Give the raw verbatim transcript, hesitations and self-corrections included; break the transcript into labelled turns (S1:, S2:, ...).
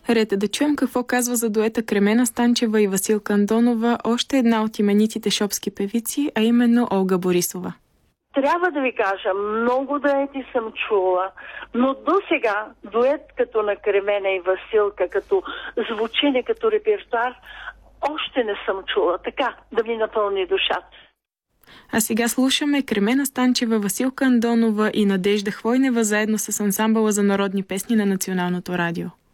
S1: Рете да чуем какво казва за дуета Кремена Станчева и Василка Андонова още една от именитите шопски певици, а именно Олга Борисова.
S2: Трябва да ви кажа, много дуети съм чула, но до сега дует като на Кремена и Василка, като звучене, като репертуар, още не съм чула. Така, да ми напълни душата.
S1: А сега слушаме Кремена Станчева, Василка Андонова и Надежда Хвойнева заедно с ансамбъла за народни песни на Националното радио.